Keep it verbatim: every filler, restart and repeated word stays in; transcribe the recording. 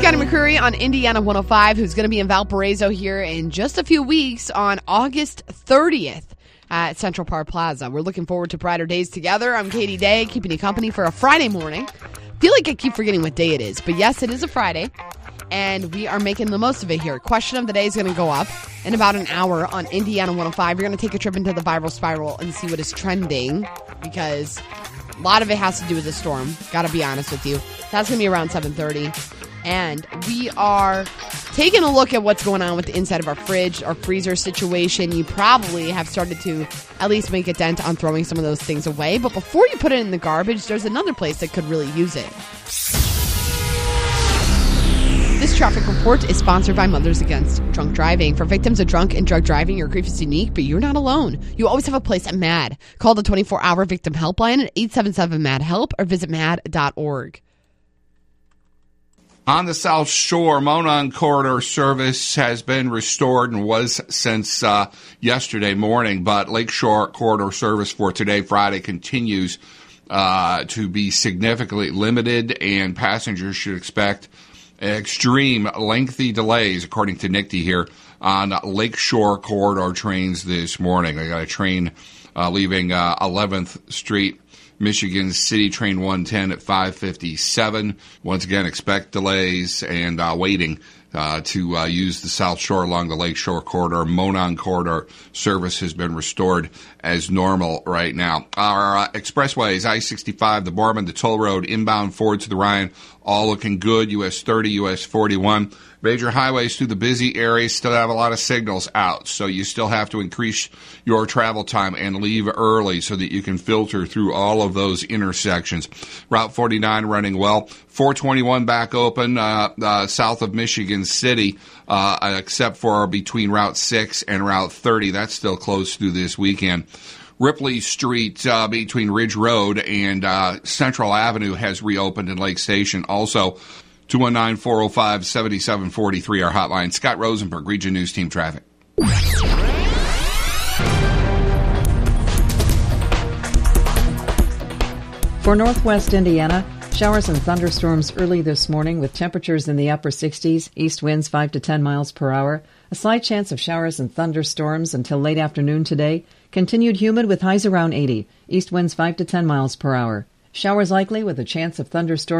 Scotty McCreery on Indiana one oh five, who's going to be in Valparaiso here in just a few weeks on August thirtieth at Central Park Plaza. We're looking forward to brighter days together. I'm Katie Day, keeping you company for a Friday morning. I feel like I keep forgetting what day it is, but yes, it is a Friday, and we are making the most of it here. Question of the day is going to go up in about an hour on Indiana one oh five. You're going to take a trip into the viral spiral and see what is trending, because a lot of it has to do with the storm. Got to be honest with you. That's going to be around seven thirty. And we are taking a look at what's going on with the inside of our fridge, our freezer situation. You probably have started to at least make a dent on throwing some of those things away. But before you put it in the garbage, there's another place that could really use it. This traffic report is sponsored by Mothers Against Drunk Driving. For victims of drunk and drug driving, your grief is unique, but you're not alone. You always have a place at MAD. Call the twenty-four hour victim helpline at eight seven seven MAD HELP or visit mad dot org. On the South Shore, Monon Corridor service has been restored and was since uh, yesterday morning, but Lakeshore Corridor service for today, Friday, continues uh, to be significantly limited, and passengers should expect extreme lengthy delays, according to N I C T here, on Lakeshore Corridor trains this morning. They got a train uh, leaving uh, eleventh Street, Michigan City, train one ten at five fifty-seven. Once again, expect delays and uh, waiting uh, to uh, use the South Shore along the Lakeshore Corridor. Monon Corridor service has been restored as normal right now. Our uh, expressways, I sixty-five, the Borman, the Toll Road, inbound forward to the Ryan, all looking good. U S thirty, U S forty-one. Major highways through the busy areas still have a lot of signals out, so you still have to increase your travel time and leave early so that you can filter through all of those intersections. Route forty-nine running well. four twenty-one back open uh, uh, south of Michigan City, uh, except for between Route six and Route thirty. That's still closed through this weekend. Ripley Street uh, between Ridge Road and uh, Central Avenue has reopened in Lake Station. Also, two one nine, four oh five, seven seven four three, our hotline. Scott Rosenberg, Region News Team Traffic. For Northwest Indiana, showers and thunderstorms early this morning with temperatures in the upper sixties, east winds five to ten miles per hour. A slight chance of showers and thunderstorms until late afternoon today. Continued humid with highs around eighty, east winds five to ten miles per hour. Showers likely with a chance of thunderstorms